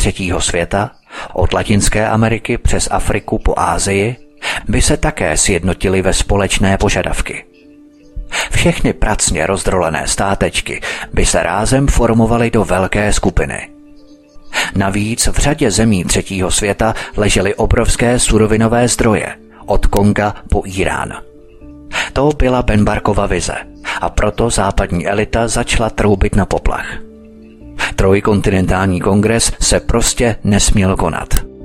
třetího světa, od Latinské Ameriky přes Afriku po Asii, by se také sjednotily ve společné požadavky. Všechny pracně rozdrolené státečky by se rázem formovaly do velké skupiny. Navíc v řadě zemí třetího světa ležely obrovské surovinové zdroje, od Konga po Írán. To byla Benbarkova vize a proto západní elita začala troubit na poplach. Trojkontinentální kongres se prostě nesměl konat.